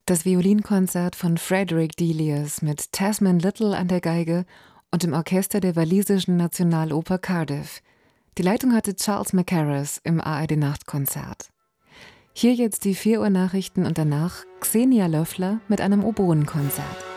Das Violinkonzert von Frederick Delius mit Tasman Little an der Geige und dem Orchester der walisischen Nationaloper Cardiff. Die Leitung hatte Charles Mackerras im ARD-Nachtkonzert. Hier jetzt die 4 Uhr Nachrichten und danach Xenia Löffler mit einem Oboenkonzert.